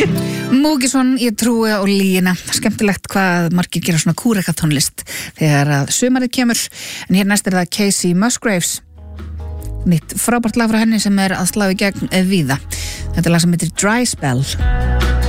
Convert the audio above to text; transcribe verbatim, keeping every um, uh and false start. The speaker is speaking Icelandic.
lígi. Múkisson, ég trúi á lígina. Skemmtilegt hvað margir gera svona kúrekatónlist þegar að sumarið kemur. En hér næst er það Casey Musgraves. Nýtt frábært lag frá henni sem er að slá í gegn víða. Þetta er lag sem heitir Dry Spell.